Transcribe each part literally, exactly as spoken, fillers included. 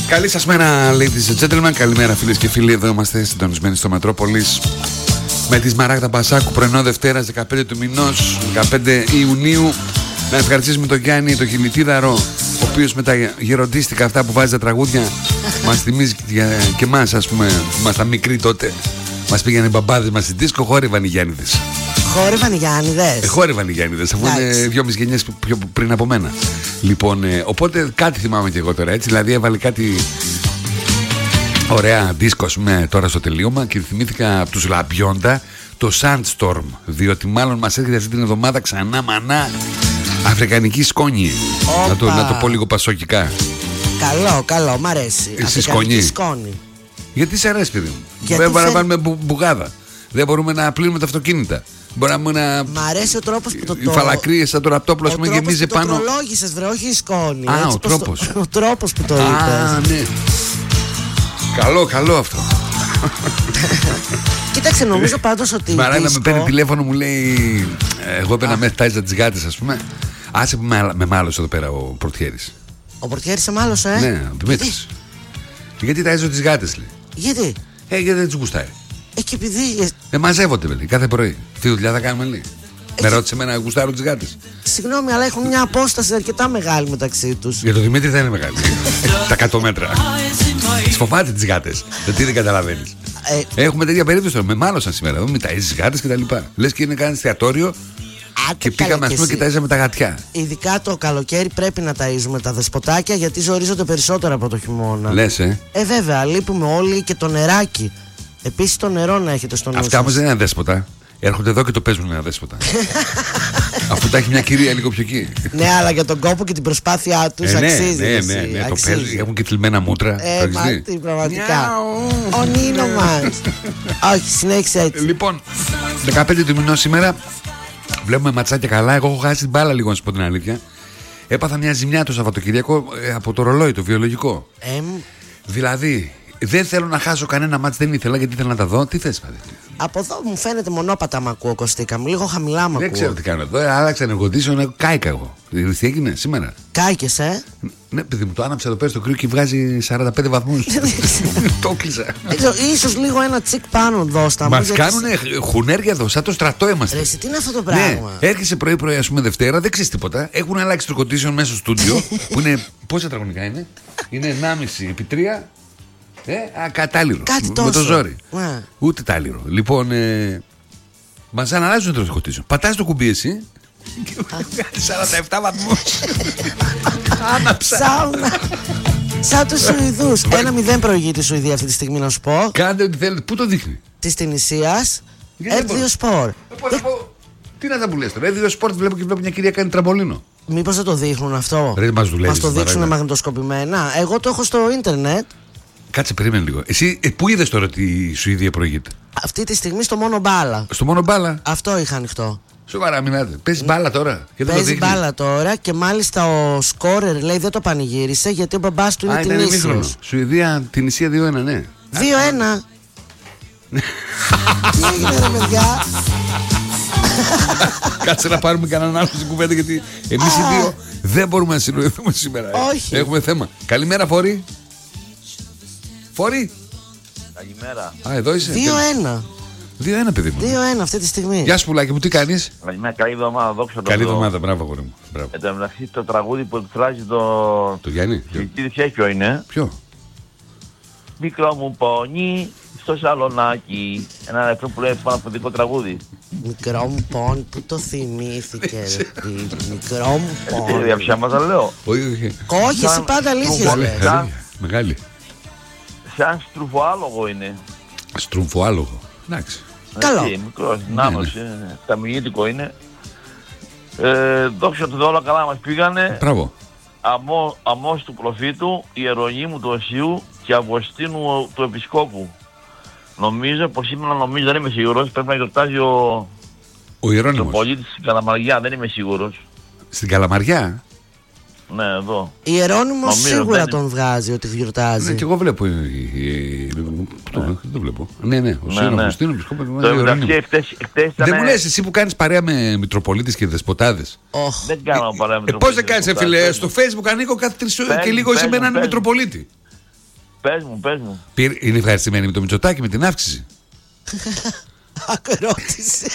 Καλή σας μέρα, ladies and gentlemen. Καλημέρα, φίλες και φίλοι. Εδώ είμαστε συντονισμένοι στο Μετρόπολης με τη Σμαράγδα Μπασάκου. Πρωινό Δευτέρας, δεκαπέντε του μηνός, δεκαπέντε Ιουνίου. Να ευχαριστήσουμε τον Γιάννη, τον Χιλιτίδαρο, ο οποίος με τα γεροντίστικα αυτά που βάζει τα τραγούδια μας θυμίζει και εμάς, ας πούμε, που ήμασταν μικροί τότε. Μας πήγαινε οι μπαμπάδες μας στην δίσκο, χόρευαν οι Γιάννηδες. Χόρευαν οι Γιάννηδες. Ε, χόρευαν οι Γιάννηδες, αφού είναι δυόμιση γενιές πιο πριν από μένα. Λοιπόν, ε, οπότε κάτι θυμάμαι και εγώ τώρα, έτσι. Δηλαδή έβαλε κάτι ωραία δίσκο, ας πούμε, τώρα στο τελείωμα και θυμήθηκα από τους Λαμπιόντα το Sandstorm. Διότι μάλλον μας έρχεται αυτή την εβδομάδα ξανά μανά αφρικανική σκόνη. Να το, να το πω λίγο πασόκικα. Καλό, καλό, μ' αρέσει. Εσύ σκόνη. σκόνη. Γιατί σε αρέσει, παιδί μου. Δεν μπορούμε να βάλουμε μπου, μπουγάδα. Δεν μπορούμε να πλύνουμε τα αυτοκίνητα. Μπορούμε να. Μ' αρέσει ο τρόπος που το. Οι φαλακρίες σαν το ραπτόπλο, ας πούμε, γεμίζει πάνω. Το τρολόγησες, βρε, όχι η σκόνη. Α, έτσι, ο τρόπος. Το, ο τρόπος που το είπες. Α, ναι. Καλό, καλό αυτό. Κοίταξε, νομίζω πάντως ότι. Μαράγνα με παίρνει τηλέφωνο, μου λέει. Εγώ έπαιρνα μέσα τάιζα τις γάτες, ας πούμε. Άσε που με, με μάλωσε εδώ πέρα ο πορτιέρης. Ο πορτιέρης σε μάλωσε, ε? Ναι, ο Δημήτρης. Γιατί ταΐζω τις γάτες, λέει. Γιατί? Ε, γιατί δεν τις γουστάει. Ε, και επειδή. Ε, μαζεύονται, λέει, κάθε πρωί. Τι δουλειά θα κάνουμε, λέει. Ε, με ρώτησε εμένα να γουστάρω τις γάτες. Συγγνώμη, αλλά έχουν μια απόσταση αρκετά μεγάλη μεταξύ τους. Για τον Δημήτρη δεν είναι μεγάλη. Τα εκατό μέτρα. Τις φοβάται τις γάτες. Γιατί δεν καταλαβαίνεις. Ε, Έχουμε τέτοια περίπτωση τώρα. Με μάλωσαν σήμερα εδώ, με ταΐζεις γάτες και τα λοιπά. Λες και είναι κανένα εστιατόριο. Άτε, και πήγαμε, ας πούμε, και ταΐζαμε τα γατιά. Ειδικά το καλοκαίρι πρέπει να ταΐζουμε τα δεσποτάκια, γιατί ζορίζονται περισσότερο από το χειμώνα. Λες, ε. Ε, βέβαια, λείπουμε όλοι και το νεράκι. Επίσης το νερό να έχετε στο νου σας. Αυτά όμως δεν είναι αδέσποτα. Έρχονται εδώ και το παίζουν ένα δέσποτα. Αφού τα έχει μια κυρία λίγο πιο εκεί. Ναι, αλλά για τον κόπο και την προσπάθειά τους ε, ναι, αξίζει. Ναι, ναι, ναι, ναι, το παίζουν. Έχουν και θλιμμένα μούτρα. Ε, μα τι, πραγματικά. Ο Νίνο μας. Όχι, συνέχισε έτσι. Λοιπόν, δεκαπέντε του μηνός σήμερα. Βλέπουμε ματσάκια καλά. Εγώ έχω χάσει την μπάλα λίγο, να σου πω την αλήθεια. Έπαθα μια ζημιά το Σαββατοκυριακό ε, από το ρολόι, το βιολογικό. Ε, δηλαδή, δεν θέλω να χάσω κανένα μάτς, δεν ήθελα γιατί ήθελα να τα δω. Τι θες, παιδί? Από εδώ μου φαίνεται μονόπατα μ' ακούω, Κωστίκα μου. Λίγο χαμηλά μ' ακούω. Δεν ξέρω τι κάνω εδώ. Άλλαξα ενεργοντήσεων, κάηκα εγώ. Τι έγινε σήμερα? Κάηκες, ε? Ναι, παιδί μου, το άναψα εδώ πέρα στο κρύο και βγάζει σαράντα πέντε βαθμούς. Το κλείσα. Ίσως λίγο ένα τσικ πάνω δώστα. Μας κάνουνε χουνέρια εδώ, σαν το στρατό είμαστε. Ρε, τι είναι αυτό το πράγμα? Ναι, έρχεσαι πρωί-πρωί, ας πούμε, Δευτέρα, δεν ξέρεις τίποτα. Έχουν αλλάξει το condition μέσα στο στούντιο. Που είναι. Πόσα τετραγωνικά είναι? Είναι ενάμιση επί τρία. Ε, α, κατάλληλο. Κάτι τόσο. Με το ζόρι. Yeah. Ούτε τάλιρο. Λοιπόν, ε, μας αναλλάζουν το τετραγωνικό. Πατάς το κουμπί εσύ. σαράντα επτά βαθμούς. Άναψα. Σάουνα. Σαν τους Σουηδούς. Ένα μηδέν προηγείται η Σουηδία αυτή τη στιγμή, να σου πω. Κάντε ό,τι θέλετε. Πού το δείχνει? Της Τινησίας. Ερ δύο Σπορ. Τι να τα που λες τώρα? Ερ δύο Σπορ βλέπω και βλέπω μια κυρία κάνει τραμπολίνο. Μήπως δεν το δείχνουν αυτό? Ρε, μας δουλεύει. Μας το δείξουν μαγνητοσκοπημένα. Εγώ το έχω στο ίντερνετ. Κάτσε, περίμενε λίγο. Εσύ ε, πού είδες τώρα ότι η Σουηδία προηγείται? Αυτή τη στιγμή στο μόνο μπάλα. Στο μόνο μπάλα? Αυτό είχα ανοιχτό. Σοβαρά μιλάτε? Παίζει μπάλα τώρα? Και δεν Παίζει μπάλα τώρα και μάλιστα ο σκόρερ λέει δεν το πανηγύρισε γιατί ο μπαμπάς του είναι Τινήσιος. Σουηδία, Τινησία δύο ένα, ναι. δύο ένα. Τι έγινε ρε παιδιά? Κάτσε να πάρουμε κανέναν άλλο στην κουβέντα γιατί εμείς οι δύο δεν μπορούμε να συνοηθούμε σήμερα. Όχι. Έχουμε θέμα. Καλημέρα, Φόρη. Φόρη. Καλημέρα. Α, εδώ είσαι. δύο ένα. δύο ένα, παιδί μου. δύο ένα αυτή τη στιγμή. Γεια σου, πουλάκι μου, τι κάνεις? Καλημέρα, καλή εβδομάδα, δόξα τω Θεώ. Καλή εβδομάδα, μπράβο, αγόρι μου. Εν τω μεταξύ, το τραγούδι που εκφράζει το. Το Γιάννη. Τι ποιο είναι? Ποιο? Μικρό μου πόνι στο Σαλονάκι. Ένα ρεφρέν που λέει πάνω από δικό τραγούδι. Μικρό μου πόνι που το θυμήθηκε ρε παιδί. Μικρό μου Τι πόνι. διαψάματα λέω. Όχι, όχι. Όχι, εσύ πάντα αλήθεια λες. Μεγάλη. Σαν στρουφοάλογο είναι. Στρουμφοάλογο. Εντάξει. Καλό. Μικρός, νάνος, ταμιγητικό είναι. Ε, δόξα τω Θεώ, όλα καλά μας πήγανε. Μπράβο. Αμό, αμός του προφήτου, Ιερονίμου του Οσίου και Αυγοστίνου του Επισκόπου. Νομίζω, πως σήμερα νομίζω, δεν είμαι σίγουρος, πρέπει να γιορτάζει ο, ο Ιερώνυμος. Το πολίτης στην Καλαμαριά, δεν είμαι σίγουρος. Στην Καλαμαριά? Ναι, εδώ. Ιερώνυμος σίγουρα δεν... τον βγάζει ότι γιορτάζει. Ναι, και εγώ βλέπω. Δεν το βλέπω. Ναι, ναι, ο Σύνομος. Δεν μου λες εσύ που κάνεις παρέα με Μητροπολίτες και Δεσποτάδες? Δεν κάνω παρέα με Μητροπολίτες. Πώς δεν κάνεις, φίλε? Στο Facebook ανήκω κάθε τρεις και λίγο είσαι με έναν Μητροπολίτη. Πες μου, πες μου. Είναι ευχαριστημένοι με το Μητσοτάκη, με την αύξηση? Ακρότηση.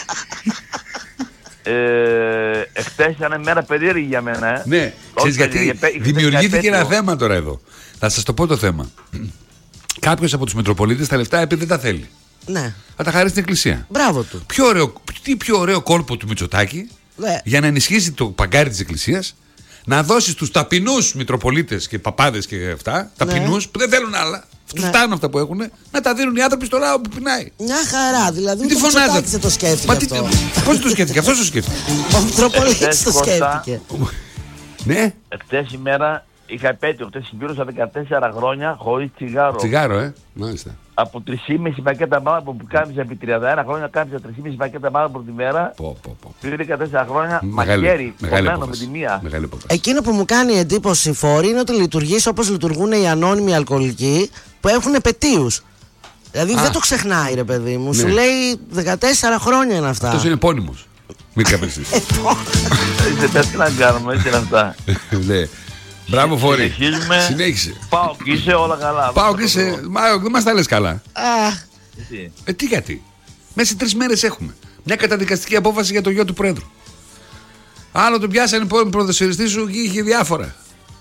Ε, εχθές ήταν μέρα περίεργη για μένα. Ε. Ναι, ξέρεις γιατί δημιουργήθηκε ένα θέμα τώρα εδώ. Θα σας το πω το θέμα. Κάποιος από τους Μητροπολίτες τα λεφτά επειδή δεν τα θέλει. Ναι. Θα τα χαρίσει στην Εκκλησία. Μπράβο του. Πιο ωραίο, τι πιο ωραίο κόλπο του Μητσοτάκη, ναι, για να ενισχύσει το παγκάρι της Εκκλησίας, να δώσει στους ταπεινούς Μητροπολίτες και παπάδες και αυτά, ταπεινούς, ναι, που δεν θέλουν άλλα. Τους ναι, φτάνουν αυτά που έχουν, να τα δίνουν οι άνθρωποι στο λαό που πεινάει. Μια χαρά, δηλαδή. Τι φωνάζατε? Δεν το σκέφτηκε αυτό. Πώς το σκέφτηκε, αυτός το σκέφτηκε. Ο Μητροπολίτης το σκέφτηκε. Ναι. Εχθές η μέρα είχα επέτειο, χτες συμπλήρωσα δεκατέσσερα χρόνια χωρίς τσιγάρο. Τσιγάρο, ε, μάλιστα. Από τρία και μισό πακέτα μάγνου που κάμισα επί τριάντα ένα χρόνια, κάμισα τρία και μισό πακέτα μάγνου τη μέρα. Πω, πω, πω. Πριν δεκατέσσερα χρόνια, μαχαίρι, κομμένο με τη μία. Εκείνο που μου κάνει εντύπωση, Φόρη, είναι ότι λειτουργείς όπως λειτουργούν οι ανώνυμοι αλκοολικοί που έχουν επετείους. Δηλαδή Α, δεν το ξεχνάει, ρε παιδί μου. Ναι. Σου λέει δεκατέσσερα χρόνια είναι αυτά. Αυτός είναι επώνυμος. Μην καπέσεις. Τι να κάνουμε, έτσι είναι αυτά. Μπράβο, Φόρη. Συνέχισε. Πάω και είσαι όλα καλά. Πάω και είσαι. Μα δεν μας τα λες καλά. Α, τι. Ε, τι γιατί. Μέσα σε τρεις μέρες έχουμε μια καταδικαστική απόφαση για το γιο του Πρόεδρου. Άλλο τον πιάσανε ποδοσφαιριστή σου και είχε διάφορα.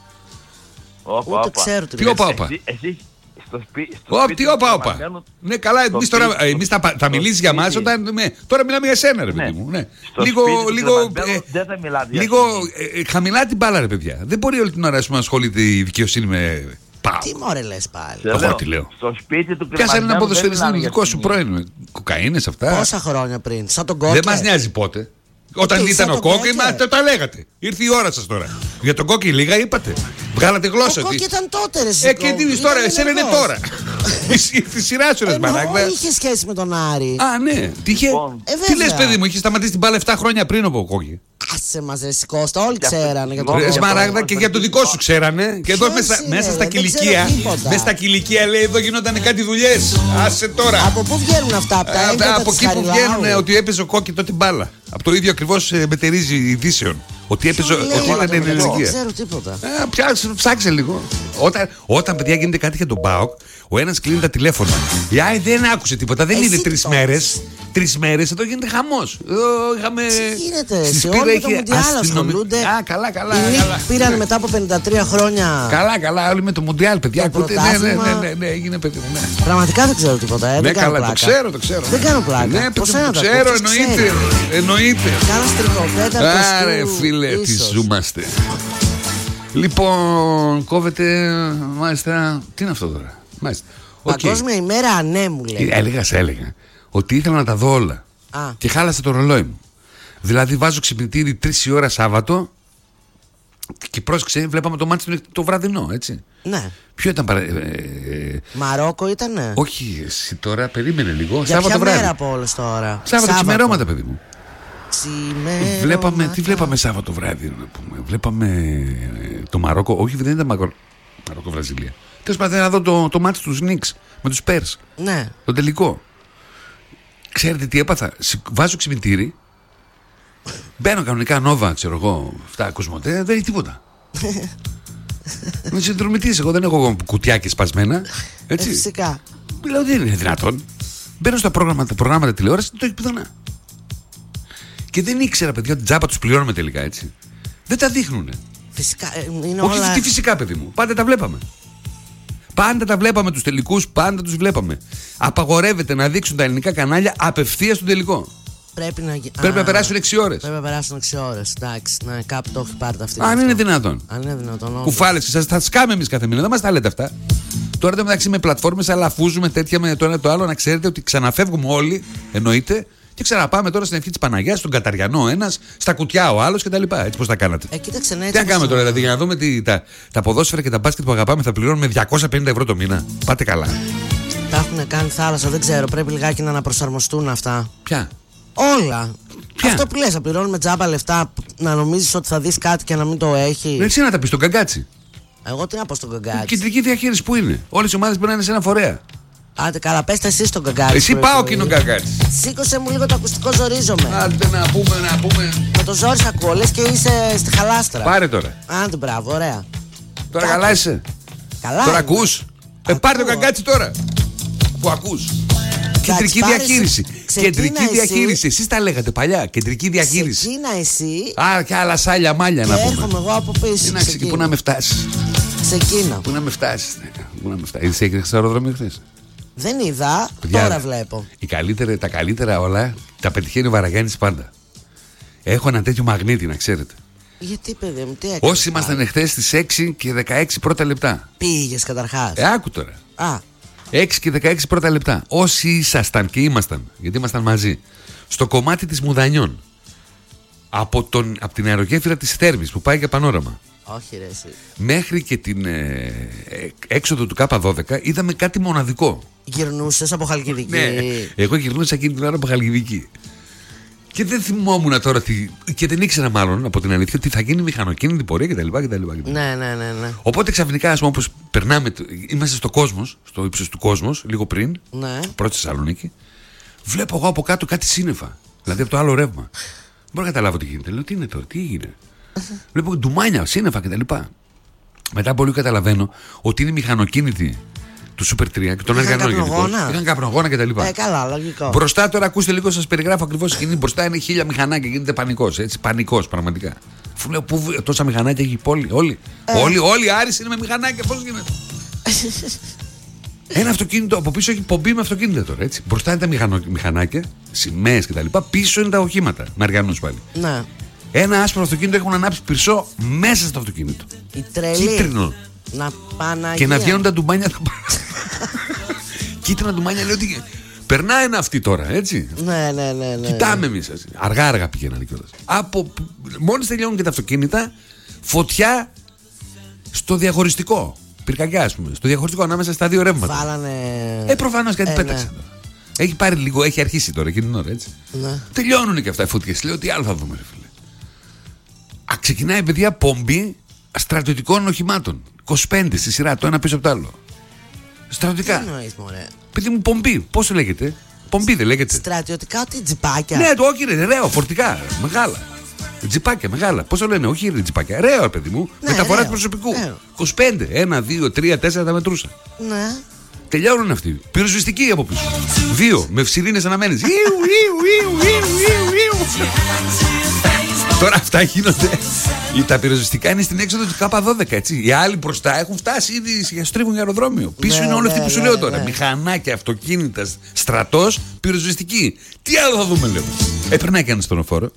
Ούτε ξέρω τι όπα όπα. Στο σπίτι. Τι όπα όπα. Ναι, καλά, εμείς τώρα εμείς θα, θα μιλήσεις για μας όταν. Ναι, τώρα μιλάμε για σένα, ρε παιδί μου. Ναι. Λίγο, λίγο, ε, λίγο ε, χαμηλά την μπάλα, ρε παιδιά. Δεν μπορεί όλη την ώρα να ασχολείται η δικαιοσύνη με. Πάω. Τι μωρέ λες πάλι. Εγώ τι λέω. Στο σπίτι του πιάσανε ένα ποδοσφαιριστή δικό σου πρώην. Κοκαίνες αυτά. Πόσα χρόνια πριν. Σαν τον Κόκκι. Δεν μας νοιάζει πότε. Όταν τι ήταν ο Κόκκι, μα το τα λέγατε. Ήρθε η ώρα σας τώρα. Για τον Κόκκι λίγα είπατε. Βγάλατε γλώσσα. Ο Κόκκι ήταν τότε, ρε. Ε, και τι τώρα, εσένα είναι τώρα. Ήρθε η σειρά σου, ρε Μαράγδα. Είχε σχέση με τον Άρη. Α, ναι. Τι είχε. Τι λες, παιδί μου, είχε σταματήσει την μπάλα επτά χρόνια πριν από Κόκκι. Άσε μας, ρε Κώστα, όλοι ξέρανε για τον Κόκκι. Σμαράγδα και για το δικό σου ξέρανε. Και εδώ μέσα στα κηλικία. Μέσα στα κηλικία λέει εδώ γινόταν κάτι δουλειές. Άσε τώρα. Από πού βγαίνουν αυτά από τα έγκατα? Από εκεί που βγαίνουν ότι έπαιζε ο Κόκκι τότε μπάλα. Από το ίδιο ακριβώς μετερίζει ειδήσεων. Ότι έπαιζε, ότι ήταν ενεργεία. Δεν ξέρω τίποτα. Ε, ψάξε λίγο. Όταν, όταν παιδιά γίνεται κάτι για τον ΠΑΟΚ, ο ένας κλείνει τα τηλέφωνα. Η άλλη δεν άκουσε τίποτα. Δεν είναι τρεις μέρες. Τρεις μέρες εδώ γίνεται χαμός. Είχαμε. Τι γίνεται, σε όλο το Μουντιάλ ασχολούνται. Α, καλά, καλά. Πήραν μετά από πενήντα τρία χρόνια. Καλά, καλά, όλοι με το Μουντιάλ, παιδιά. Ναι, ναι, ναι, ναι, έγινε παιδί μου. Πραγματικά δεν ξέρω τίποτα. Ναι, καλά, το ξέρω, το ξέρω. Δεν κάνω πλάκα. Ναι, το ξέρω, εννοείται. Εννοείται. Κάνα τριγωτέταρτο. Άρε, φίλε, τι ζούμαστε. Λοιπόν, κόβεται, μάλιστα. Τι είναι αυτό τώρα, μάλιστα. Παγκόσμια ημέρα ανέμου, λέει. Έλεγα, σε έλεγα ότι ήθελα να τα δω όλα. Α. Και χάλασε το ρολόι μου. Δηλαδή, βάζω ξυπνητήρι τρεις η ώρα Σάββατο και πρόσεξε, βλέπαμε το μάτι το βραδινό, έτσι. Ναι. Ποιο ήταν παρα... ε, Μαρόκο ήτανε. Όχι, εσύ τώρα περίμενε λίγο. Για Σάββατο ποια βράδυ. μέρα από όλες τώρα? Σάββατο ξημερώματα, παιδί μου. Ξημέρωματα. Βλέπαμε, τι βλέπαμε Σάββατο βράδυ, να πούμε. Βλέπαμε το Μαρόκο. Όχι, δεν ήταν Μαρόκο, Μαρόκο Βραζιλία. Τέλος πάντων, να δω το, το μάτι του Νίξ με τους Πέρς. Ναι. Το τελικό. Ξέρετε τι έπαθα? Βάζω ξυπνητήρι. Μπαίνω κανονικά Νόβα, ξέρω εγώ. Αυτά Κοσμοτέ, δεν έχει τίποτα. Με συνδρομητής, εγώ δεν έχω κουτιά και σπασμένα. Έτσι. Ε, φυσικά. Λέω δεν είναι δυνατόν. Μπαίνω στα προγράμματα, προγράμματα τηλεόραση, δεν το έχει πουθενά. Και δεν ήξερα, παιδιά, ότι τζάμπα τους πληρώνουμε τελικά, έτσι. Δεν τα δείχνουνε. Φυσικά. Είναι Όχι, όλα... τι φυσικά, παιδί μου. Πάντα τα βλέπαμε. Πάντα τα βλέπαμε τους τελικούς, πάντα τους βλέπαμε. Απαγορεύεται να δείξουν τα ελληνικά κανάλια απευθείας στον τελικό. Πρέπει να, πρέπει να περάσουν έξι ώρες. Πρέπει να περάσουν έξι ώρες. Εντάξει, ναι, κάπου το έχει πάρει αυτή. Αν είναι δυνατόν. Αν είναι δυνατόν. Κουφάλες, σας τα σκάμε εμείς κάθε μήνα, δεν μας τα λέτε αυτά. Τώρα εδώ μεταξύ με πλατφόρμες αλαφούζουμε τέτοια με το ένα το άλλο, να ξέρετε ότι ξαναφεύγουμε όλοι, εννοείται, και ξαναπάμε τώρα στην ευχή της Παναγιάς, στον Καταριανό ένας, στα κουτιά ο άλλος κτλ. Έτσι πώς τα κάνατε. Ε, κοίταξε, ναι, τι να κάνουμε τώρα, δηλαδή, για να δούμε τι, τα, τα ποδόσφαιρα και τα μπάσκετ που αγαπάμε θα πληρώνουμε διακόσια πενήντα ευρώ το μήνα. Πάτε καλά. Τα έχουν κάνει θάλασσα, δεν ξέρω, πρέπει λιγάκι να αναπροσαρμοστούν αυτά. Ποια? Όλα. Ποια? Αυτό που λες, να πληρώνουμε τζάμπα λεφτά, να νομίζεις ότι θα δεις κάτι και να μην το έχει. Έτσι να τα πεις στον Καγκάτσι. Εγώ τι να πω στον Καγκάτσι. Η κεντρική διαχείριση που είναι. Όλες οι ομάδες πρέπει να είναι σε ένα φορέα. Άντε καλά, πες τα εσύ στον Καγκάτσι. Εσύ πάω και είναι ο Καγκάτσι. Σήκωσε μου λίγο το ακουστικό, ζορίζομαι. Άντε να πούμε, να πούμε. Με το ζόρι ακούω, λες και είσαι στη χαλάστρα. Πάρε τώρα. Άντε μπράβο, ωραία. Τώρα Κάτω. Καλά είσαι. Καλά. Τώρα ακούς. Ε, πάρε το καγκάτσι τώρα. Που ακούς. Κεντρική διαχείριση. Κεντρική διαχείριση. Εσείς τα λέγατε παλιά. Κεντρική διαχείριση. Ξεκίνα εσύ. Α, και άλλα σάλια μάλια να πούμε. Έρχομαι εγώ από πίσω. Πού να με φτάσεις. Ξεκίνα. Πού να με φτάσεις. Πού να με φτάσεις. Είδες έκρηξες στο αεροδρόμιο χθες. Δεν είδα. Παιδιά, τώρα βλέπω. Η καλύτερα, τα καλύτερα όλα τα πετυχαίνει ο Βαραγιάννης πάντα. Έχω ένα τέτοιο μαγνήτη, να ξέρετε. Γιατί, παιδί μου, τι έκανες? Όσοι ήμασταν εχθές στις έξι και δεκαέξι πρώτα λεπτά. Πήγες καταρχάς. Ε, άκου τώρα. Α. έξι και δεκαέξι πρώτα λεπτά. Όσοι ήσασταν και ήμασταν, γιατί ήμασταν μαζί, στο κομμάτι της Μουδανιών, από, τον, από την αερογέφυρα της Θέρμης που πάει για πανόραμα. Όχι, ρε, εσύ. Μέχρι και την ε, έξοδο του Κάπα δώδεκα είδαμε κάτι μοναδικό. Γυρνούσες από Χαλκιδική. Ναι, εγώ γυρνούσα εκείνη την ώρα από Χαλκιδική. Και δεν θυμόμουν τώρα τι, και δεν ήξερα μάλλον από την αλήθεια τι θα γίνει μηχανοκίνητη πορεία κτλ. Ναι, ναι, ναι, ναι. Οπότε ξαφνικά, ας πούμε, όπως περνάμε, είμαστε στο Κόσμος, στο ύψος του Κόσμος, λίγο πριν, ναι. πρώτη Θεσσαλονίκη, βλέπω εγώ από κάτω κάτι σύννεφα. Δηλαδή από το άλλο ρεύμα. Δεν μπορώ να καταλάβω τι γίνεται. Λέω, τι είναι τώρα, τι έγινε. Βλέπω ντουμάνια, σύννεφα κτλ. Μετά πολύ καταλαβαίνω ότι είναι μηχανοκίνητη του Super τρία και των Αργανών. Είχαν καπνογόνα κτλ. Ε, καλά, λογικό. Μπροστά τώρα, ακούστε λίγο, σας περιγράφω ακριβώς εκείνη. Μπροστά είναι χίλια μηχανάκια, γίνεται πανικός. Έτσι, πανικός πραγματικά. Αφού λέω, πού, τόσα μηχανάκια έχει η πόλη, όλοι. Ε. Όλοι, όλοι οι Άρης είναι με μηχανάκια, πώς γίνεται. Ένα αυτοκίνητο από πίσω έχει πομπή με αυτοκίνητα τώρα. Έτσι. Μπροστά είναι τα μηχανο, μηχανάκια, σημαίες κτλ. Πίσω είναι τα οχήματα, με Αργανούς πάλι. Ναι. Ένα άσπρο αυτοκίνητο έχουν ανάψει πυρσό μέσα στο αυτοκίνητο. Η τρελή. Κίτρινο. Να Παναγία. Και να βγαίνουν τα ντουμάνια. Κίτρινα ντουμάνια, λέω ότι. Περνάει ένα αυτή τώρα, έτσι. Ναι, ναι, ναι, ναι. Κοιτάμε εμείς. Αργά-αργά πηγαίνανε κιόλας. Από... Μόλις τελειώνουν και τα αυτοκίνητα, φωτιά στο διαχωριστικό. Πυρκαγιά, ας πούμε. Στο διαχωριστικό ανάμεσα στα δύο ρεύματα. Βάλανε. Ε, προφανώς κάτι ε, πέταξε. Ναι. Έχει πάρει λίγο, έχει αρχίσει τώρα εκείνη την ώρα, έτσι. Ναι. Τελειώνουν και αυτά οι φωτιές. Λέω τι άλλο θα δούμε, ρε φίλε. Α, ξεκινάει, παιδιά, πομπή στρατιωτικών οχημάτων. είκοσι πέντε στη σειρά, το ένα πίσω από το άλλο. Στρατιωτικά. Τι εννοείς, μωρέ? Παιδί μου, πομπή. Πώς λέγεται? Πομπή δεν λέγεται? Στρατιωτικά, τι τζιπάκια? Ναι, το όχι, ρε, ρέο, φορτικά. Μεγάλα. Τζιπάκια, μεγάλα. Πώς το λένε, όχι, ρε, τζιπάκια. Ρέο, παιδί μου. Ναι, μεταφορά του προσωπικού. Ρέο. είκοσι πέντε. ένα, δύο, τρία, τέσσερα τα μετρούσα. Ναι. Τελειώνουν αυτοί. Πυροσβεστικοί από πίσω. Δύο, με σιρήνες αναμένες. Ιου, ιου, ιου, ιου, ιου, ιου. Τώρα αυτά γίνονται. Τα πυροσβεστικά είναι στην έξοδο του Κάπα δώδεκα, έτσι. Οι άλλοι μπροστά έχουν φτάσει ήδη, στρίβουν για αεροδρόμιο. Πίσω ναι, είναι όλοι αυτοί ναι, που σου ναι, λέω ναι, τώρα. ναι. Μηχανάκια, αυτοκίνητα, στρατός, πυροσβεστική. Τι άλλο θα δούμε, λέω. Ε, περνάει και ένα στενοφόρο.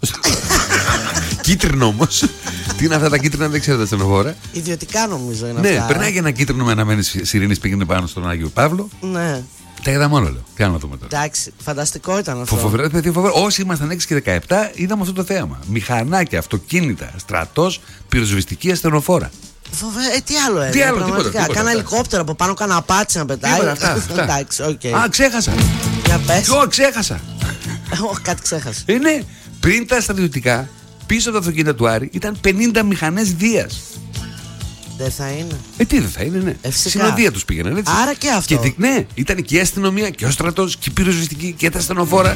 Κίτρινο όμως. Τι είναι αυτά τα κίτρινα, δεν ξέρω τα στενοφόρα. Ιδιωτικά νομίζω είναι ναι, αυτά. Ναι, περνάει και ένα κίτρινο με αναμένες σιρήνες πήγαινε πάνω στον Άγιο Παύλο. Ναι. Τα είδαμε όλα, λέω. Τι άλλο να δούμε τώρα. Εντάξει, φανταστικό ήταν αυτό. Φοβερό, παιδί, φοβερό. Όσοι ήμασταν έξι και δεκαεπτά, είδαμε αυτό το θέαμα. Μηχανάκια, αυτοκίνητα, στρατός, πυροσβεστική, ασθενοφόρα. Φοβερό, ε, τι άλλο είναι. Τι άλλο, τίποτα, τίποτα, κάνα ελικόπτερο από πάνω, κάνα απάτσι να πετάει. Τίποτα, αυτά, αυτά. Εντάξει, οκ. Okay. Α, ξέχασα. Για πες. Εγώ ξέχασα. Όχι, κάτι ξέχασα. Ε, ναι, πριν τα στρατιωτικά, πίσω από τα αυτοκίνητα του Άρη ήταν πενήντα μηχανές Δίας. Δεν θα είναι. Ε, τι δεν θα είναι, ναι. Ε, συνοδεία τους πήγαιναν, έτσι. Άρα και αυτό. Και, ναι, ήταν και η αστυνομία και ο στρατός και η πυροσβεστική και τα ασθενοφόρα.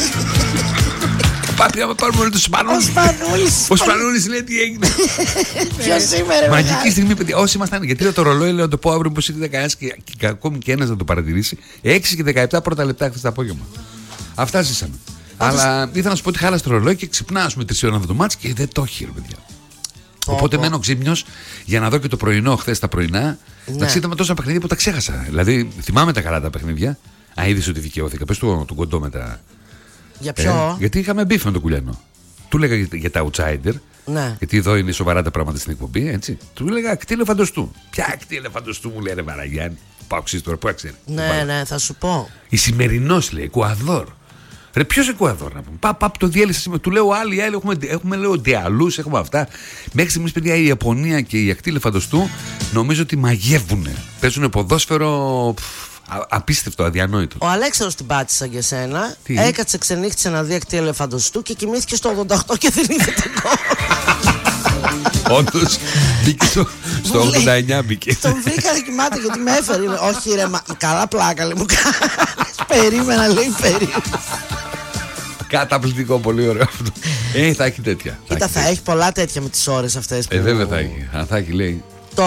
Πάμε, πάρουμε όλοι τους Σπανούλης. Ο Σπανούλης. Ο Σπανούλης λέει τι έγινε. Ποιος σήμερα, μαγική στιγμή, παιδιά. Όσοι ήμασταν, γιατί το ρολόι λέω να το πω αύριο πως είναι δεκαέξι και ακόμη και ένας να το παρατηρήσει. έξι και δεκαεπτά πρώτα λεπτά χθες το απόγευμα. Αυτά ζήσαμε. Αλλά ήθελα να σου πω ότι χάλασε το ρολόι και ξυπνάω με τρεις ώρα το μάτς και δεν το έχει, ρε παιδιά. Οπότε μένω ξύπνιος για να δω και το πρωινό χθες τα πρωινά. Εντάξει, είδαμε τόσα παιχνίδια που τα ξέχασα. Δηλαδή, θυμάμαι τα καλά τα παιχνίδια. Α, είδες ότι δικαιώθηκα. Πες του τον κοντό με τα. Για ποιο? Ε, γιατί είχαμε μπιφ με τον Κουλιανό. Του έλεγα για, για τα outsider. Ναι. Γιατί εδώ είναι σοβαρά τα πράγματα στην εκπομπή, έτσι. Του έλεγα ακτή ελεφαντοστού. Ποια ακτή ελεφαντοστού μου λέει, ρε Βαραγιάννη. Πάω ξύς τώρα, πού ξέρει. Ναι, ναι, θα σου πω. Η σημερινός λέει, Εκουαδόρ. Ρε, ποιος Εκουαδόρ να πούμε. Πά, πά, το διέλυσε σήμερα. Του λέω άλλοι, άλλοι έχουμε, έχουμε λέω διαλούς, έχουμε αυτά. Μέχρι στιγμής, παιδιά, η Ιαπωνία και η ακτή ελεφαντοστού νομίζω ότι μαγεύουνε. Παίζουν ποδόσφαιρο. Α, απίστευτο, αδιανόητο. Ο Αλέξανδρος την πάτησε για σένα. Τι? Έκατσε, ξενύχτησε να δει ακτή ελεφαντοστού και κοιμήθηκε στο ογδόντα οκτώ και δεν είδε τον κόμμα. Όντως, μπήκε στο, στο ογδόντα εννιά μπήκε. Τον βρήκα να κοιμάται γιατί με έφερε. Όχι ρε, μα, καλά πλάκα λέει μου. Περίμενα, λέει, περίμενα. Καταπληκτικό, πολύ ωραίο αυτό. Ε, θα έχει τέτοια. Κοίτα, θα έχει πολλά τέτοια με τις ώρες αυτές. Ε, βέβαια θα έχει. Αν θα έχει, λέει. Τώρα,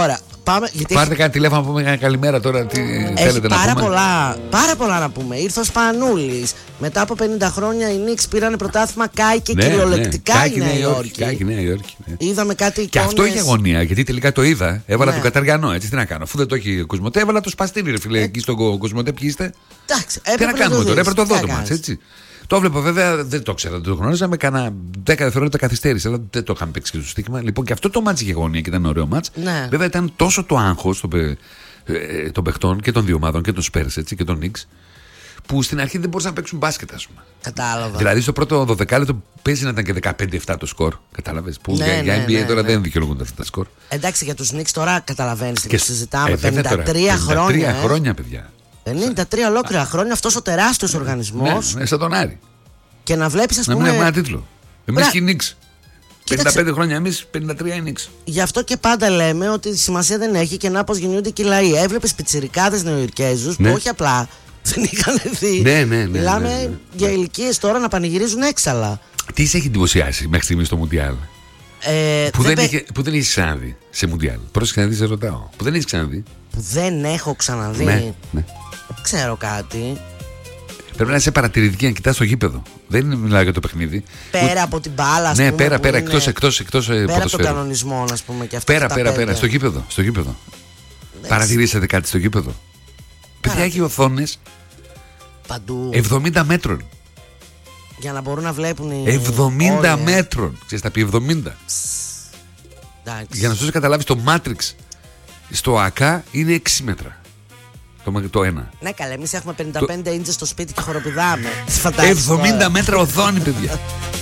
Πάμε, γιατί Πάρτε έχει... κάτι τηλέφωνο να πούμε ένα καλημέρα τώρα. Τι έχει θέλετε πάρα να πούμε. πολλά, πάρα πολλά να πούμε. Ήρθε ο Σπανούλης. Μετά από πενήντα χρόνια οι Knicks πήραν πρωτάθλημα. Κάηκε Ναι, κυριολεκτικά ναι. η Νέα Υόρκη. Κάει η Νέα Υόρκη. Ναι. Είδαμε κάτι Και εικόνες. αυτό είχε αγωνία, γιατί τελικά το είδα. Έβαλα Ναι. τον Καταριανό, έτσι τι να κάνω. Αφού δεν το έχει ο Κοσμοτέ, έβαλα το σπαστήρι, ρε φίλε. Εκεί στον Κοσμοτέ, ποιοι είστε. Εντάξει, Τι έπρεπε να κάνουμε το τώρα, δεις. έπρεπε το Τι να δω το μάτς, κάνεις. έτσι. Το έβλεπα βέβαια, δεν το ξέρα, δεν το γνώριζα. Με κάνα δέκα δευτερόλεπτα καθυστέρηση, αλλά δεν το είχαμε παίξει και στο στοίχημα. Λοιπόν, και αυτό το μάτς είχε γωνία και ήταν ωραίο μάτς. Ναι. Βέβαια ήταν τόσο το άγχος των, παι- ε, των παιχτών και των δύο ομάδων και των Spurs έτσι, και των Knicks, που στην αρχή δεν μπορούσαν να παίξουν μπάσκετ, ας πούμε. Κατάλαβα. Δηλαδή στο πρώτο δωδεκάλεπτο παίζει να ήταν και δεκαπέντε επτά το σκορ. Κατάλαβες. Που Ναι, για, για ναι, N B A ναι, τώρα ναι. δεν δικαιολογούνται αυτά τα σκορ. Εντάξει, για τους Knicks τώρα καταλαβαίνεις τι Και συζητάμε. ε, βέβαια τώρα, πενήντα τρία χρόνια. ε. χρόνια, παιδιά. πενήντα τρία ολόκληρα χρόνια αυτός ο τεράστιος οργανισμός. Ναι, ναι, σαν τον Άρη. Και να βλέπεις, ας Να μην πούμε. έχουμε ένα τίτλο. Εμείς Μπρα- και οι Knicks. πενήντα πέντε χρόνια εμείς, πενήντα τρία οι Knicks. Γι' αυτό και πάντα λέμε ότι σημασία δεν έχει και να πως γεννιούνται και οι λαοί. Έβλεπες πιτσιρικάδες Νεοϊορκέζους Ναι. που όχι απλά δεν είχαν δει. Ναι, ναι, ναι, Μιλάμε ναι, ναι. για ηλικίες τώρα να πανηγυρίζουν έξαλα. Τι σε έχει εντυπωσιάσει μέχρι στιγμή στο Μουντιάλ. Ε, Που δεν, πε- είχε, που δεν έχεις ξαναδεί σε Μουντιάλ. Πρόσεχε να δεις, σε ρωτάω. Που δεν έχεις ξαναδεί. που δεν έχω ξαναδεί. Ναι, ναι. Ξέρω κάτι. Πρέπει να είσαι παρατηρητική να κοιτάς το γήπεδο. Δεν είναι- μιλάω για το παιχνίδι. Πέρα Ούτε- από την μπάλα, ας Ναι, πούμε, πέρα, που πέρα, είναι- εκτός, εκτός, εκτός ε, Πέρα από τον ποδοσφαίρου. κανονισμό, ας πούμε, και αυτά Πέρα, τα πέρα, πέντε. πέρα, στο γήπεδο. Στο γήπεδο. Παρατηρήσατε κάτι στο γήπεδο. Παιδιά, έχει οθόνες Παντού. εβδομήντα μέτρων. Για να μπορούν να βλέπουν οι. εβδομήντα όλοι, ε. μέτρων. Ξέρεις, τα πει εβδομήντα. Εντάξει. Για να σου καταλάβεις, το Matrix στο ΑΚΑ είναι έξι μέτρα. Το, μα- το ένα. Ναι, καλά, εμείς έχουμε πενήντα πέντε ίντσες στο σπίτι και χοροπηδάμε. Τι φαντάζεσαι εβδομήντα τώρα. μέτρα οθόνη, παιδιά.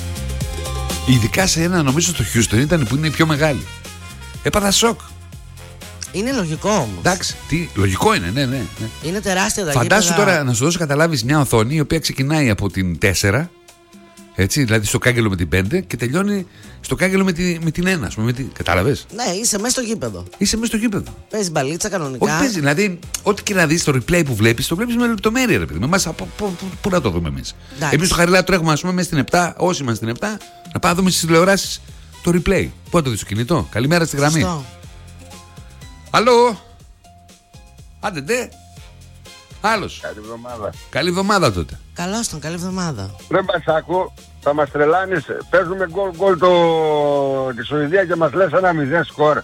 Ειδικά σε ένα, νομίζω στο Houston ήταν που είναι η πιο μεγάλη. Έπαθα σοκ. Είναι λογικό όμως. Εντάξει, τι, λογικό είναι, ναι, ναι. ναι. Είναι τεράστια τα Φαντάσου γήπεδα. τώρα να σου δώσω καταλάβεις μια οθόνη η οποία ξεκινάει από την τέσσερα, έτσι, δηλαδή στο κάγκελο με την πέντε και τελειώνει στο κάγκελο με, τη, με την ένα, ας πούμε. Με τη, κατάλαβες. Ναι, είσαι μέσα στο γήπεδο. Είσαι μέσα στο γήπεδο. Παίζει μπαλίτσα κανονικά. Όχι, παίζει, δηλαδή, ό,τι και να δεις το replay που βλέπεις, το βλέπεις με λεπτομέρεια, ρε παιδί. Με εμάς, από- από- από- πού να το δούμε εμείς. Εντάξει. Εμείς στο Χαριλά τρέχουμε, ας πούμε, μέσα στην επτά, όσοι είμαστε στην επτά, να πάμε να δούμε στις τηλεοράσεις το replay. Πού να το δεις στο κινητό. Καλημέρα στη γραμμή. Σωστό. Αλλό. Άντε, ντε. Άλλος. Καλή εβδομάδα. Καλή εβδομάδα τότε. Καλώς τον, καλή εβδομάδα. Ρε Μπασάκο, θα μας τρελάνεις. Παίζουμε γκολ γκολ το... τη Σουηδία και μας λες ένα μηδέν σκορ.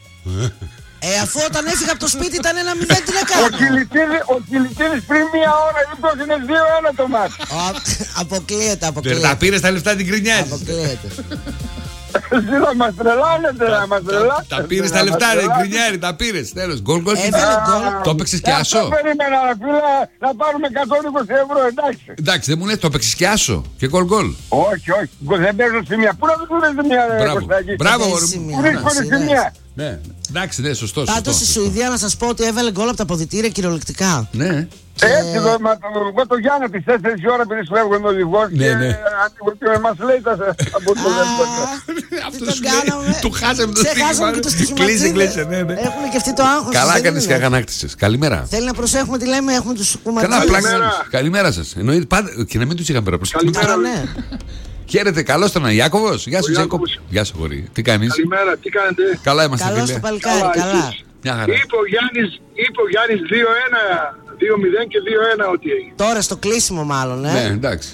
Ε, αφού όταν έφυγα από το σπίτι ήταν ένα μηδέν, τι να Ο κάνω. Κιλιτίδης, ο Κιλιτίδης πριν μία ώρα είπες είναι δύο ένα το μάτς. Α, Αποκλείεται, Τα αποκλείεται. πήρε τα λεφτά την κρινιάζεις. Αποκλείεται. Εσύ θα μας τρελάνετε, να μας τρελάνετε. Τα πήρε να τα μας λεφτά, ρε τρελάνετε. γκρινιάρη, τα πήρε. Τέλο. Γκολ, γκολ. Έβαλε γκολ. Το έπαιξε και Ε, άσο. Αυτό περίμενα, ρε φίλε, να πάρουμε εκατόν είκοσι ευρώ, εντάξει. Εντάξει, δεν μου λε, το έπαιξε και άσο. Και γκολ, γκολ. Όχι, όχι, δεν παίζω σημεία. Πού να το δούμε σημεία, ρε Μπράβο. Κωστάκη. Μπράβο, Δεν μωρέ έχει μου. σημεία. Πού βρίσκονται Εντάξει, σημεία. Ναι, εντάξει, ναι, σωστό. Πάντως σωστό, στη σωστό. Σουηδία να σας πω ότι έβαλε γκολ από τα αποδυτήρια κυριολεκτικά. Ναι. Έτσι, εδώ, μα, το, εγώ το Γιάννη τις τέσσερις η ώρα επειδή σου έβγαινε ο οδηγός Ναι, και ναι. ανοίγω και μας λέει τα από το δεύτερο. Αυτό τον σου λέει, κάναμε. του χάσαμε το Ξεχάσαμε και το στοίχημα. στοιχηματζίδε. Κλείσε, κλείσε, ναι, ναι. Έχουν και αυτοί το άγχος. Καλά δεν έκανε είναι. και αγανάκτησε. Καλημέρα. Θέλει να προσέχουμε τι λέμε, έχουμε τους Καλά, κουματζίδες. πλάκα. Καλημέρα. Καλημέρα σα. Εννοείται πάντα. Και να μην του είχαμε πέρα. Καλημέρα. Α, ναι. Χαίρετε, καλώ τον Ιάκωβο. Γεια σου, Ο Ζέκο. Ιάκωβος. Γεια σου, γορί. Τι κάνει. Καλημέρα, τι κάνετε. Καλά είμαστε, Καλώς φίλε. το παλικάρι, Καλά, καλά. εσείς. Μια χαρά. Είπε ο Γιάννης, είπε ο Γιάννης δύο ένα, δύο μηδέν και δύο ένα ότι έγινε. Τώρα στο κλείσιμο μάλλον, Ναι, ε. εντάξει.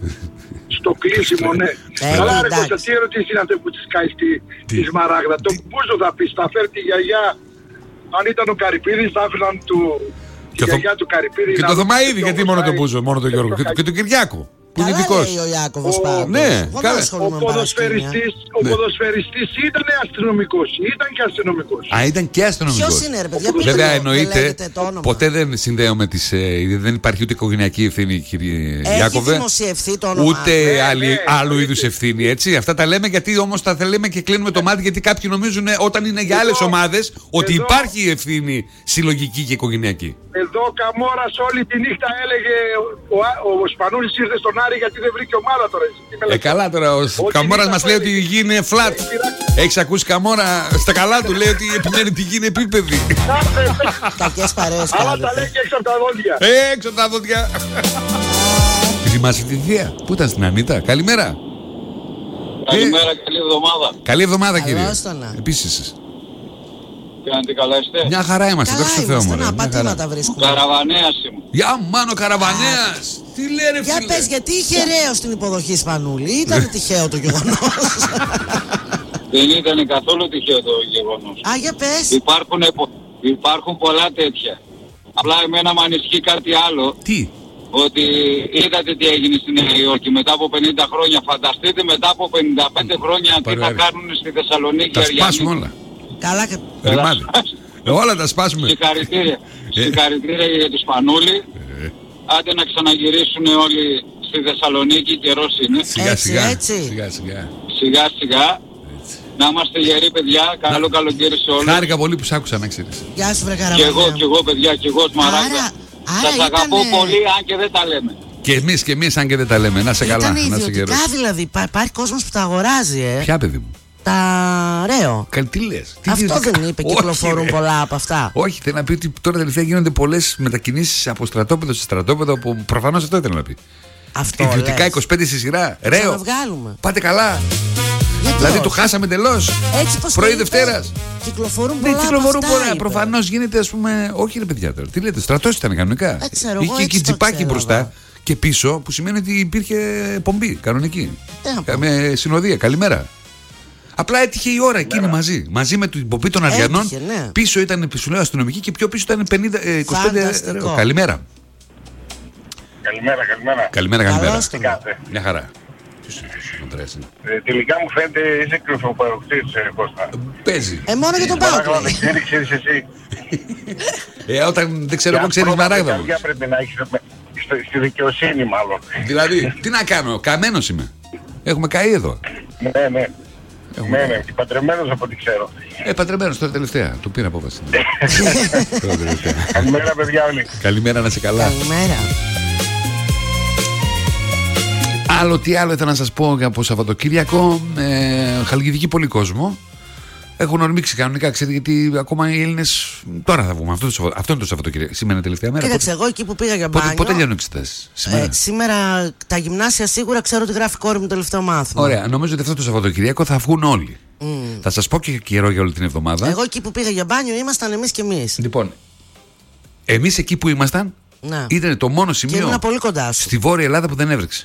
Στο κλείσιμο, ναι. Ε, Καλά ρε εντάξει. Κώστα, τι ερώτηση είναι αυτή που της κάει στη, Τι? τη Σμαράγδα. Το Μπούζο θα πει, θα φέρει τη γιαγιά. Αν ήταν ο Καρυπίδης θα έφεραν του... Και τη το- γιαγιά του Καρυπίδη. Και να το δώσει Θωμαίδη, πιο γιατί μόνο τον κοσάρι. Μπούζο, μόνο τον Γιώργο. Και, και τον Κυριάκο. Που είναι Καλά δικό. λέει ο Ιάκωβος Ο- πάντως. Ναι, Εγώ δεν καλά. Ο ασχολούμαι με παρασκήνια. ποδοσφαιριστής, ο Ναι. ποδοσφαιριστής ήταν αστυνομικός. Ήταν και αστυνομικός. Α, ήταν και αστυνομικό. Ποιος είναι ρε παιδιά, πείτε Βέβαια μου, δεν εννοείται, λέγεται το όνομα. ποτέ δεν συνδέομαι τις, ε, δεν υπάρχει ούτε οικογενειακή ευθύνη, κύριε Έχει Ιάκωβε. δημοσιευθεί το όνομα. Ούτε Ναι, άλλη, ναι, άλλου ναι. είδου ευθύνη, έτσι. Αυτά τα λέμε γιατί όμως τα λέμε και κλείνουμε το μάτι, γιατί κάποιοι νομίζουν ε, όταν είναι για Εδώ, άλλες ομάδες ότι εδώ. υπάρχει ευθύνη συλλογική και οικογενειακή. Εδώ ο Καμόρας όλη τη νύχτα έλεγε ο, ο, ο Σπανούλης ήρθε στον Άρη γιατί δεν βρήκε ομάδα τώρα. Ε, καλά τώρα, ο Καμόρας μας λέει ότι η γη είναι flat. Έχεις ακούσει Καμόρα στα καλά του, λέει ότι επιμένει τη γη είναι επίπεδη. Κακές παρέες Αλλά κάνετε. τα λέει και έξω από τα δόντια. Ε, έξω τα δόντια. Τη θυμάσαι τη θεία, πού ήταν στην Ανίτα, καλημέρα. Καλημέρα, καλή εβδομάδα. Καλή εβδομάδα, Καλώς κύριε. το να. Επίσης. Κάνετε καλά είστε? Μια χαρά είμαστε, Καλά δόξα τω Θεώ είμαστε, μου. να πατήματα βρίσκουμε. Καραβανέας είμαι. Γεια Μάνο Καραβανέας! Τι λέει ρε Για φίλε? πες, γιατί είχε ρέο στην υποδοχή Σπανούλη, ήταν τυχαίο το γεγονός? Δεν ήταν καθόλου τυχαίο το γεγονός. Α, για πες. Υπάρχουν, υπάρχουν πολλά τέτοια. Απλά εμένα μου ανησυχεί κάτι άλλο. Τι? Ότι είδατε τι έγινε στη Νέα Υόρκη μετά από πενήντα χρόνια. Φανταστείτε μετά από πενήντα πέντε χρόνια τι θα κάνουν στη Θεσσαλονίκη. Τα σπάσουμε όλα. Καλά και... Ρημάδι. Όλα τα σπάσουμε. Συγχαρητήρια. Συγχαρητήρια για τους Σπανούλη. Άντε να ξαναγυρίσουν όλοι στη Θεσσαλονίκη, καιρός είναι. Σιγά σιγά. Σιγά σιγά. Σιγά σιγά. Να είμαστε γεροί παιδιά, καλό καλοκαίρι σε όλους. Χάρηκα πολύ που σ' άκουσα να ξέρεις. Γεια σου βρε Καραβανέα. Και εγώ, και εγώ παιδιά, και εγώ Σμαράγδα. Σας ήτανε... αγαπώ πολύ, αν και δεν τα λέμε. Και εμείς και εμείς αν και δεν τα λέμε. Να σε καλά, Ήτανε να σε ιδιωτικά γερός. δηλαδή, Υπά, υπάρχει κόσμος που τα αγοράζει ε. Ποια παιδί μου? Τα ρέο. Καλή, τι λες? Τι Αυτό ιδιωτικά? δεν είπε, Όχι, κυκλοφορούν ρε. πολλά από αυτά. Όχι, θέλει να πει ότι τώρα τελευταία γίνονται πολλές μετακινήσεις από στρατόπεδο σε στρατόπεδο που προφανώς αυτό ήθελε να πει. Αυτό Ιδιωτικά λες. είκοσι πέντε στη σειρά. Θα Ρέο. τα βγάλουμε. Πάτε καλά. Γιατί Δηλαδή όχι? το χάσαμε τελώς. Έτσι πως Πρωί το είπε, Δευτέρας. Κυκλοφορούν Ναι, πολλά από κυκλοφορούν αυτά, πολλά. είπε. Προφανώς γίνεται, ας πούμε. Όχι, ρε παιδιά τώρα. Τι λέτε, στρατός ήταν κανονικά. Δεν ξέρω, εγώ Είχε έτσι και το τζιπάκι ξέρω, μπροστά εδώ. και πίσω, που σημαίνει ότι υπήρχε πομπή κανονική. Τι να πω. Με συνοδεία. Καλημέρα. Απλά έτυχε η ώρα εκείνη μαζί. Μαζί με την πομπή των Αριανών. Έτυχε, ναι. Πίσω ήταν, σου λέω, αστυνομική και πιο πίσω ήταν πενήντα, ε, είκοσι πέντε. Φανταστικό. Καλημέρα. Καλημέρα, καλημέρα. Καλημέρα, καλημέρα. Καλώς το. Τι κάνετε? Μια χαρά. Ποιος είναι αυτός ο Αντρέας, είναι? Ε, τελικά μου φαίνεται είσαι κρυφοπαροκτής, ε, Κώστα. Παίζει. Ε, μόνο για τον Μαράγδα Πάο. δεν ξέρει, ξέρεις εσύ. Ε, όταν δεν ξέρω εγώ, Για ξέρεις πρόβατα Μαράγδα μου. καρδιά πρέπει να έχεις με- στο- στη δικαιοσύνη μάλλον. Δηλαδή, τι να κάνω, καμένος είμαι. Έχουμε καεί εδώ. Ναι, ναι. Έχουμε Ναι, καεί. ναι, και παντρεμένος από ό,τι ξέρω. Ε, παντρεμένος τώρα τελευταία. Του πήρα απόφαση. Τώρα τελευταία. Καλημέρα παιδιά όλοι. Καλημέρα, να σε καλά. Καλημέρα. Άλλο τι άλλο ήθελα να σας πω από Σαββατοκύριακο. Ε, Χαλκιδική πολύ κόσμο. Έχουν ορμήξει κανονικά, ξέρετε, γιατί ακόμα οι Έλληνες τώρα θα βγούμε. Αυτό, το Σαββα- αυτό είναι το Σαββατοκύριακο. Σήμερα είναι τελευταία μέρα. Κοίταξε, εγώ εκεί που πήγα για Πότε, μπάνιο. πότε λιώνουν εξετάσεις? Σήμερα. Ε, σήμερα τα γυμνάσια σίγουρα ξέρω ότι γράφει η κόρη μου το τελευταίο μάθημα. Ωραία, νομίζω ότι αυτό το Σαββατοκύριακο θα βγουν όλοι. Mm. Θα σας πω και καιρό για όλη την εβδομάδα. Εγώ εκεί που πήγα για μπάνιο ήμασταν εμείς κι εμείς. Λοιπόν, εμείς εκεί που ήμασταν Ναι. ήταν το μόνο Και σημείο ήμουν πολύ κοντά σου. στη Βόρεια Ελλάδα που δεν έβρεξε.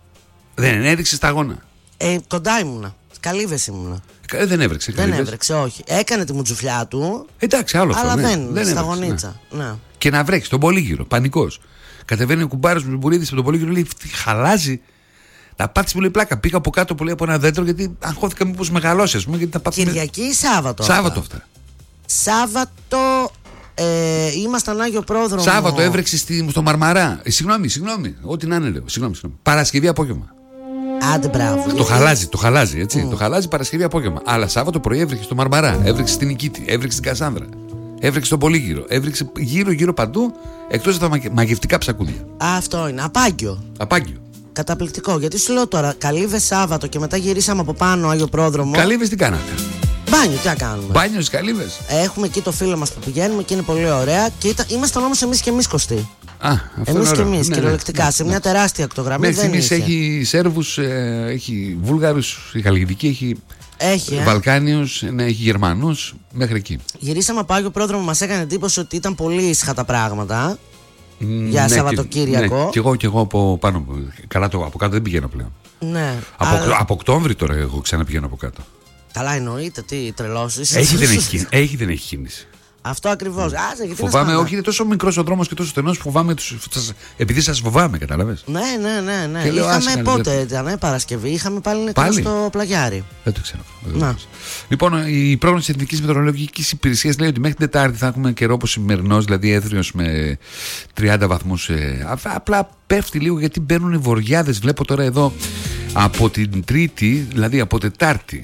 Δεν έριξε σταγόνα. Ε, κοντά ήμουνα. Καλύβες ήμουνα. Ε, δεν έβρεξε. Δεν καλύβες. έβρεξε, όχι. Έκανε τη μουτζουφλιά του, Εντάξει, άλλο αυτό. αλλά ναι. δεν, έβρεξε, στα ναι. γωνίτσα. Ναι. Και να βρέξει τον Πολύγυρο, πανικός. Κατεβαίνει ο κουμπάρος με τον Πουλίδη από τον Πολύγυρο, λέει «Τι χαλάζει. Τα πάτησε που λέει πλάκα. Πήγα από κάτω που λέει από ένα δέντρο γιατί αγχώθηκα μήπως μεγαλώσει, α πούμε. Γιατί τα πάτησε. Κυριακή ή Σάββατο. Σάββατο αυτά. αυτά. Σάββατο ε, ήμασταν Άγιο Πρόδρομο. Σάββατο έβρεξε στη, στο Μαρμαρά. Ε, συγγνώμη, συγγνώμη. Ό,τι να είναι λέω. Συγγνώμη, συγγνώμη. Παρασκευή απόγευμα. Άντε, μπράβο. Το χαλάζει, το χαλάζει, έτσι. Το χαλάζει Παρασκευή απόγευμα. Αλλά Σάββατο πρωί έβρεξε στο Μαρμαρά, έβρεξε στην Νικήτη, έβρεξε στην Κασάνδρα, έβρεξε στον Πολύγυρο, έβρεξε γύρω-γύρω παντού εκτός από τα μαγε- μαγευτικά ψακούδια. Α, αυτό είναι. Απάγιο. Απάγιο. Καταπληκτικό. Γιατί σου λέω τώρα, Καλύβες Σάββατο και μετά γυρίσαμε από πάνω Άγιο Πρόδρομο. Καλύβες τι κάνατε? Μπάνιο, τι να κάνουμε. Μπάνιο στις Καλύβες. Έχουμε εκεί το φίλο μας που πηγαίνουμε και είναι πολύ ωραία. Και ήταν, ήμασταν όμως εμείς και εμείς κοστοί. Α, αυτό Εμείς είναι και ωραίο. εμείς, Ναι, ναι, κυριολεκτικά. ναι, σε ναι. μια τεράστια ακτογραμμή Μέχρι δεν στιγμής είχε. έχει Σέρβους, ε, έχει Βούλγαρους, η Χαλκιδική έχει Έχει, ε. Βαλκάνιους, ναι, έχει Γερμανούς, μέχρι εκεί. Γυρίσαμε από Άγιο Πρόδρομο, μας έκανε εντύπωση ότι ήταν πολύ ήσυχα τα πράγματα. Μ, Για ναι, Σαββατοκύριακο. Και, ναι, και εγώ και εγώ από πάνω. Καλά, το, από κάτω δεν πηγαίνω πλέον. Ναι. Από, αλλά- από Οκτώβρη τώρα εγώ ξαναπηγαίνω από κάτω. Καλά, εννοείται, τι τρελός είσαι. Έχει δεν έχει, κίνηση. έχει δεν έχει κίνηση. Αυτό ακριβώς. Άσε, γιατί Φοβάμαι, να όχι, είναι τόσο μικρός ο δρόμος και τόσο στενός που φοβάμαι τους, σας- επειδή σας φοβάμαι, κατάλαβες. Ναι, ναι, ναι. ναι. Και λέω, άσε, Είχαμε καλή, πότε δεν- ήταν, ε, Παρασκευή, είχαμε πάλι νεκρό Πάλι? στο πλαγιάρι. Δεν το ξέρω. Δεν το Να. ξέρω. Λοιπόν, η πρόγνωση της Εθνικής Μετεωρολογικής Υπηρεσίας λέει ότι μέχρι την Τετάρτη θα έχουμε καιρό όπως σημερινός, δηλαδή έθριος με τριάντα βαθμούς. Ε, α- απλά πέφτει λίγο γιατί μπαίνουν οι βοριάδες. Βλέπω τώρα εδώ από την Τρίτη, δηλαδή από Τετάρτη.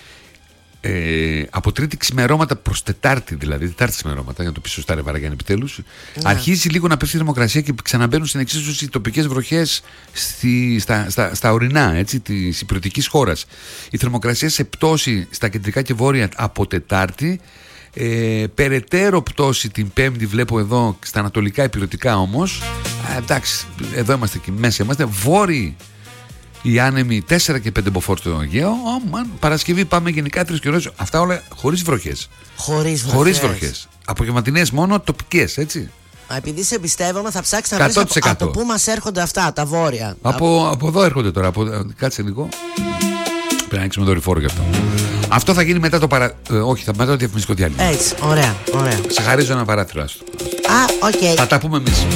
Ε, από Τρίτη ξημερώματα προς Τετάρτη, δηλαδή Τετάρτη ξημερώματα, για να το πει σωστά, ρε Βαραγιάννη, επιτέλους. Ναι. Αρχίζει λίγο να πέφτει η θερμοκρασία και ξαναμπαίνουν στην εξίσωση οι τοπικές βροχές στη, στα, στα, στα ορεινά έτσι, της υπηρετικής χώρας. Η θερμοκρασία σε πτώση στα κεντρικά και βόρεια από Τετάρτη. Ε, περαιτέρω πτώση την Πέμπτη, βλέπω εδώ στα ανατολικά υπηρετικά όμως. Α, εντάξει, εδώ είμαστε και μέσα είμαστε. Βόρειοι Οι άνεμοι τέσσερα και πέντε μποφόρ στο Αιγαίο. Oh, man. Παρασκευή πάμε γενικά τρεις και ώρες. Αυτά όλα χωρίς βροχές. Χωρίς βροχές. Χωρίς βροχές. Απογευματινές μόνο, τοπικές, έτσι. Επειδή σε εμπιστεύομαι, θα ψάξεις να βρεις από, από πού μας έρχονται αυτά, τα βόρεια. Από, από... από εδώ έρχονται τώρα. Από... Κάτσε λίγο. Πρέπει να ανοίξουμε δορυφόρο γι' αυτό. Αυτό θα γίνει μετά το παρα... Ε, όχι, θα μετά το διαφημιστικό διάλειμμα. Έτσι, ωραία, ωραία. Σε χαρίζω ένα παράθυρο, άστο. Α, οκ. Okay. Θα τα πούμε εμείς.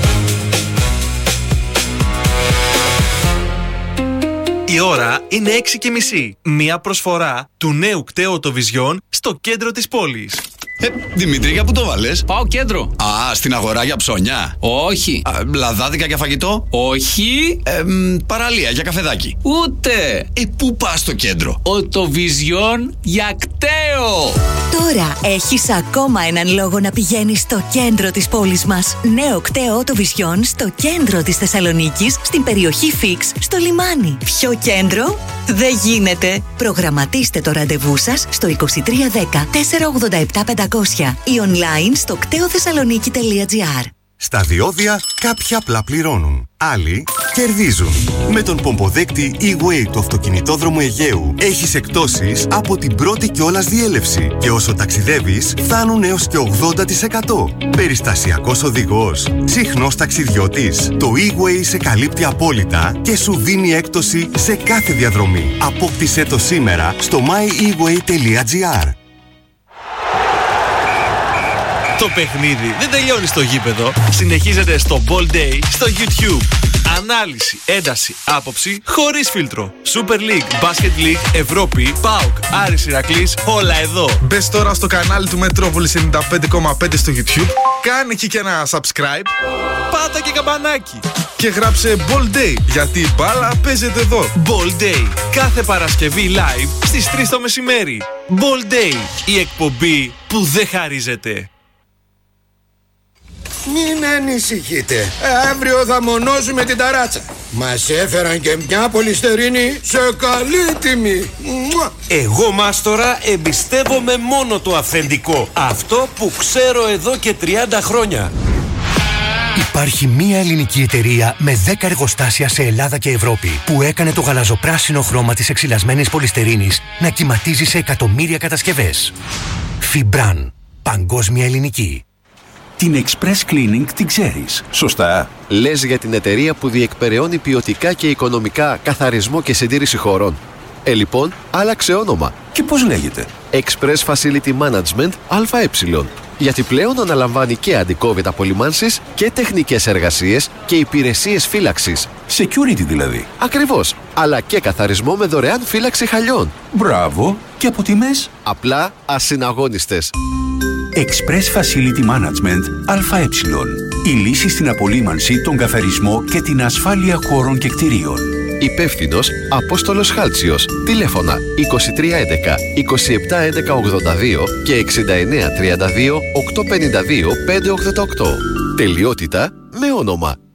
Η ώρα είναι έξι και μισή. Μία προσφορά του νέου κταίου Οτοβιζιόν στο κέντρο της πόλης. Ε, Δημήτρη, για πού το βάλες? Πάω κέντρο. Α, στην αγορά για ψώνια. Όχι. Α, λαδάδικα για φαγητό. Όχι. Ε, μ, παραλία για καφεδάκι. Ούτε. Ε, πού πας στο κέντρο? Οτοβιζιόν για κταίο. Τώρα έχεις ακόμα έναν λόγο να πηγαίνεις στο κέντρο της πόλης μας. Νέο κταίο Οτοβιζιόν στο κέντρο της Θεσσαλονίκης, στην περιοχή Φίξ, στο λιμάνι. Ποιο κέντρο? Δεν γίνεται. Προγραμματίστε το ραντεβού σας στο είκοσι τρία δέκα τετρακόσια ογδόντα επτά πεντακόσια ή online στο κτέοθεσσαλονίκη τελεία τζι άρ. Στα διόδια κάποιοι απλά πληρώνουν, άλλοι κερδίζουν. Με τον πομποδέκτη E-Way του αυτοκινητόδρομου Αιγαίου έχεις εκπτώσεις από την πρώτη κιόλας διέλευση και όσο ταξιδεύεις φτάνουν έως και ογδόντα τοις εκατό. Περιστασιακός οδηγός, συχνός ταξιδιώτης. Το E-Way σε καλύπτει απόλυτα και σου δίνει έκπτωση σε κάθε διαδρομή. Απόκτησέ το σήμερα στο my e way τελεία τζι άρ. Το παιχνίδι δεν τελειώνει στο γήπεδο. Συνεχίζεται στο Ball Day στο YouTube. Ανάλυση, ένταση, άποψη χωρίς φίλτρο. Super League, Basket League, Ευρώπη, ΠΑΟΚ, Άρης Ηρακλής, όλα εδώ. Μπες τώρα στο κανάλι του Μετρόπολης ενενήντα πέντε κόμμα πέντε στο YouTube. Κάνε εκεί και ένα subscribe. Πάτα και καμπανάκι. Και γράψε Ball Day, γιατί η μπάλα παίζεται εδώ. Ball Day, κάθε Παρασκευή live στις τρεις το μεσημέρι. Ball Day, η εκπομπή που δεν χαρίζεται. Μην ανησυχείτε, αύριο θα μονώσουμε την ταράτσα. Μας έφεραν και μια πολυστερίνη σε καλή τιμή. Εγώ, μάστορα, εμπιστεύομαι μόνο το αυθεντικό. Αυτό που ξέρω εδώ και τριάντα χρόνια. Υπάρχει μία ελληνική εταιρεία με δέκα εργοστάσια σε Ελλάδα και Ευρώπη που έκανε το γαλαζοπράσινο χρώμα της εξυλασμένης πολυστερίνης να κυματίζει σε εκατομμύρια κατασκευές. Φιμπράν. Παγκόσμια ελληνική. Την Express Cleaning την ξέρεις, σωστά? Λες για την εταιρεία που διεκπεραιώνει ποιοτικά και οικονομικά καθαρισμό και συντήρηση χωρών. Ε, λοιπόν, άλλαξε όνομα. Και πώς λέγεται? Express Facility Management ΑΕ. Γιατί πλέον αναλαμβάνει και αντικόβιτ απολυμάνσεις και τεχνικές εργασίες και υπηρεσίες φύλαξης. Security δηλαδή. Ακριβώς. Αλλά και καθαρισμό με δωρεάν φύλαξη χαλιών. Μπράβο. Και από τιμές? Απλά ασυναγώνιστες. Express Facility Management ΑΕ. Η λύση στην απολύμανση, τον καθαρισμό και την ασφάλεια χώρων και κτηρίων. Υπεύθυνος Απόστολος Χάλτσιος. Τηλέφωνα είκοσι τρία έντεκα είκοσι επτά έντεκα ογδόντα δύο και εξήντα εννέα τριάντα δύο οκτακόσια πενήντα δύο πεντακόσια ογδόντα οκτώ. Τελειότητα με όνομα.